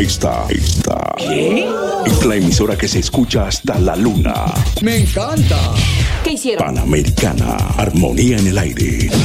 Esta ¿Qué? Es la emisora que se escucha hasta la luna. ¡Me encanta! ¿Qué hicieron? Panamericana, armonía en el aire.